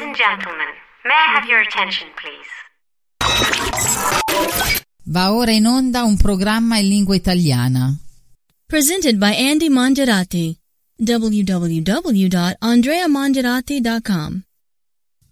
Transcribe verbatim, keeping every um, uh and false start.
and gentlemen, may I have your attention, please? Va ora in onda un programma in lingua italiana. Presented by Andy Mongerati. w w w dot andrea mongerati dot com